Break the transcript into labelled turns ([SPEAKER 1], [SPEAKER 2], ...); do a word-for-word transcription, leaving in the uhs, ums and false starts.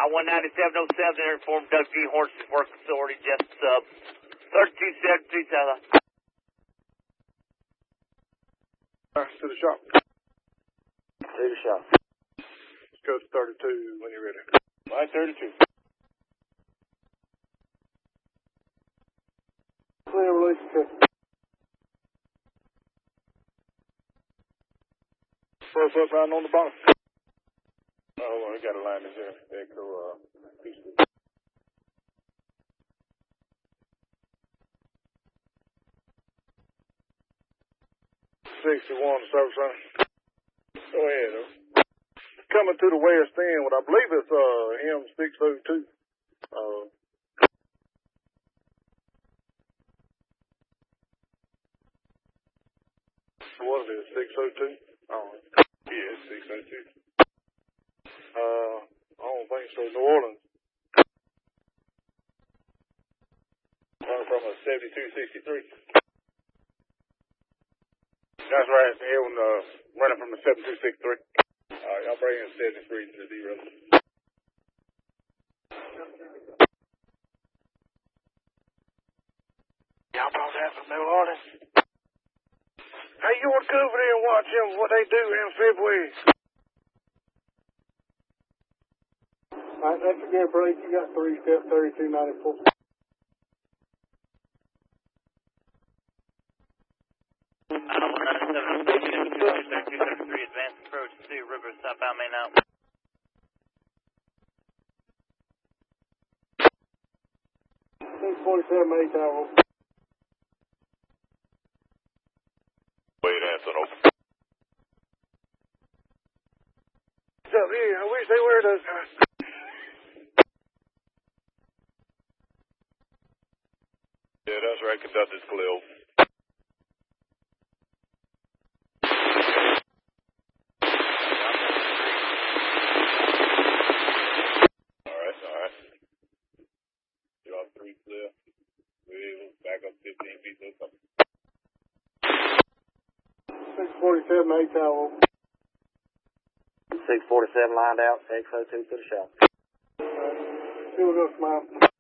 [SPEAKER 1] one ninety-seven oh seven, informed Doug G. Horses Work Authority, just sub thirty-two seventy-two South.
[SPEAKER 2] To the shop.
[SPEAKER 1] To the shop.
[SPEAKER 2] Let's go to thirty-two when you're ready.
[SPEAKER 1] All right, thirty-two.
[SPEAKER 2] Clear relationship. First up round on the bottom. Oh, hold on, we got a line in here. Echo, uh, sixty-one, service runner. Go ahead, though. Coming to the west end, what I believe it's, uh, M six oh two. Uh, what is it, six oh two? Oh, yeah, it's six oh two. Uh, I don't think so. New Orleans. Running from a seventy-two sixty-three. That's right. Here when, uh, running from the seventy-two sixty-three. All right, I'll bring in seventy-three to the zero. Y'all brought that from New Orleans? Hey, you want to go over there and watch them, what they do in February? All right, that's a good break. You got three step, thirty-two ninety-four.
[SPEAKER 1] thirty-two seventy-three, advance approach to River, southbound main out.
[SPEAKER 2] six forty-seven, A Tower.
[SPEAKER 3] Wait, Anson, open.
[SPEAKER 2] What's up, yeah, I wish they were those guys.
[SPEAKER 3] Yeah, that's right. Conduct is clear. All right, all right. You all three clear. We'll back up fifteen feet or something.
[SPEAKER 2] six forty-seven, A Tower.
[SPEAKER 1] six forty-seven lined out, X oh two to the shop.
[SPEAKER 2] All right. Still go smile.